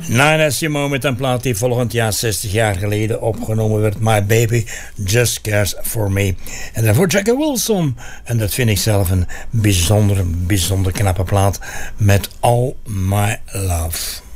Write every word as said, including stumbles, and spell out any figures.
Nina Simone met een plaat die volgend jaar zestig jaar geleden opgenomen werd. My Baby Just Cares For Me. En daarvoor Jackie Wilson. En dat vind ik zelf een bijzonder, bijzonder knappe plaat met All My Love.